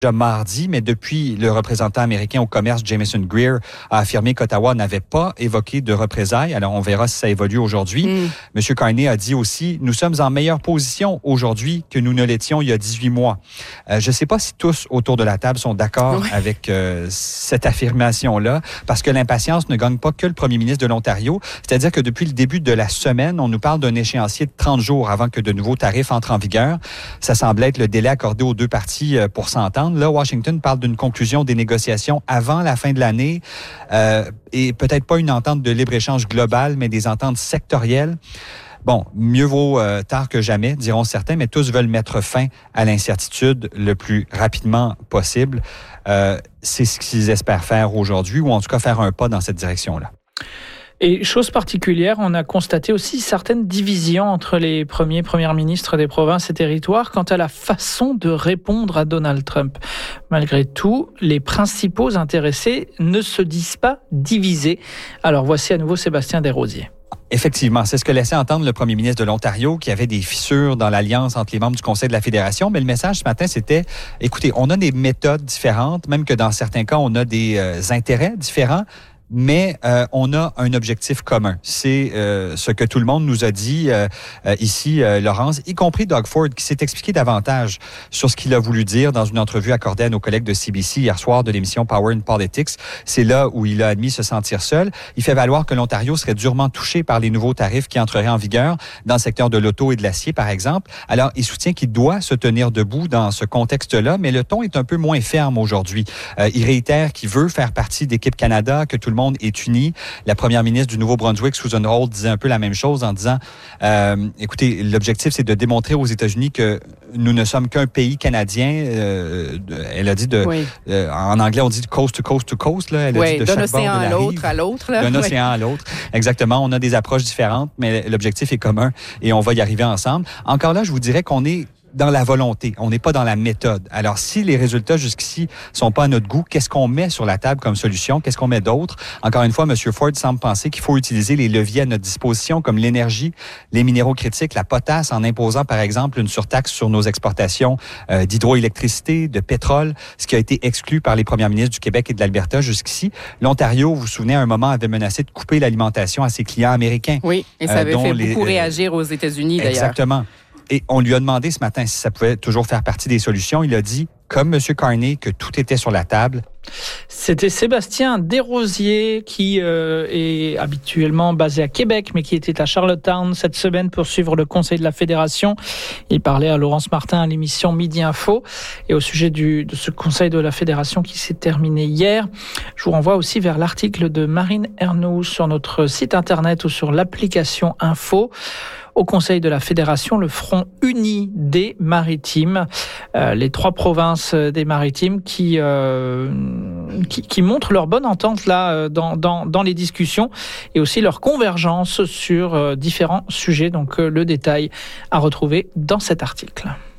mardi, mais depuis, le représentant américain au commerce, Jamieson Greer, a affirmé qu'Ottawa n'avait pas évoqué de représailles. Alors, on verra si ça évolue aujourd'hui. M. Carney a dit aussi, nous sommes en meilleure position aujourd'hui que nous ne l'étions il y a 18 mois. Je ne sais pas si tous autour de la table sont d'accord avec cette affirmation-là, parce que l'impatience ne gagne pas que le premier ministre de l'Ontario. C'est-à-dire que depuis le début de la semaine, on nous parle d'un échéancier de 30 jours avant que de nouveaux tarifs entrent en vigueur. Ça semble être le délai accordé aux deux parties pour s'entendre. Là, Washington parle d'une conclusion des négociations avant la fin de l'année et peut-être pas une entente de libre-échange globale, mais des ententes sectorielles. Bon, mieux vaut tard que jamais, diront certains, mais tous veulent mettre fin à l'incertitude le plus rapidement possible. C'est ce qu'ils espèrent faire aujourd'hui, ou en tout cas faire un pas dans cette direction-là. Et chose particulière, on a constaté aussi certaines divisions entre les premiers ministres des provinces et territoires quant à la façon de répondre à Donald Trump. Malgré tout, les principaux intéressés ne se disent pas divisés. Alors voici à nouveau Sébastien Desrosiers. Effectivement, c'est ce que laissait entendre le premier ministre de l'Ontario, qui avait des fissures dans l'alliance entre les membres du Conseil de la Fédération. Mais le message ce matin, c'était, écoutez, on a des méthodes différentes, même que dans certains cas, on a des intérêts différents. Mais on a un objectif commun. C'est ce que tout le monde nous a dit ici, Laurence, y compris Doug Ford, qui s'est expliqué davantage sur ce qu'il a voulu dire dans une entrevue accordée à nos collègues de CBC hier soir de l'émission Power and Politics. C'est là où il a admis se sentir seul. Il fait valoir que l'Ontario serait durement touché par les nouveaux tarifs qui entreraient en vigueur dans le secteur de l'auto et de l'acier, par exemple. Alors, il soutient qu'il doit se tenir debout dans ce contexte-là, mais le ton est un peu moins ferme aujourd'hui. Il réitère qu'il veut faire partie d'Équipe Canada, que tout le monde est uni. La première ministre du Nouveau-Brunswick, Susan Holt, disait un peu la même chose en disant, écoutez, l'objectif, c'est de démontrer aux États-Unis que nous ne sommes qu'un pays canadien. Elle a dit en anglais, on dit coast to coast to coast. Là. Elle a dit de d'un chaque océan bord de la rive, à l'autre. Là. D'un océan à l'autre. Exactement. On a des approches différentes, mais l'objectif est commun et on va y arriver ensemble. Encore là, je vous dirais qu'on est dans la volonté. On n'est pas dans la méthode. Alors, si les résultats jusqu'ici sont pas à notre goût, qu'est-ce qu'on met sur la table comme solution? Qu'est-ce qu'on met d'autre? Encore une fois, M. Ford semble penser qu'il faut utiliser les leviers à notre disposition, comme l'énergie, les minéraux critiques, la potasse, en imposant, par exemple, une surtaxe sur nos exportations d'hydroélectricité, de pétrole, ce qui a été exclu par les premiers ministres du Québec et de l'Alberta jusqu'ici. L'Ontario, vous vous souvenez, à un moment, avait menacé de couper l'alimentation à ses clients américains. Oui, et ça avait fait beaucoup réagir aux États-Unis, d'ailleurs. Exactement. Et on lui a demandé ce matin si ça pouvait toujours faire partie des solutions. Il a dit, comme M. Carney, que tout était sur la table. C'était Sébastien Desrosiers qui est habituellement basé à Québec, mais qui était à Charlottetown cette semaine pour suivre le Conseil de la Fédération. Il parlait à Laurence Martin à l'émission Midi Info et au sujet de ce Conseil de la Fédération qui s'est terminé hier. Je vous renvoie aussi vers l'article de Marine Ernoult sur notre site internet ou sur l'application Info. Au Conseil de la Fédération, le Front uni des Maritimes, les trois provinces des Maritimes qui montrent leur bonne entente là dans les discussions et aussi leur convergence sur différents sujets. Donc le détail à retrouver dans cet article.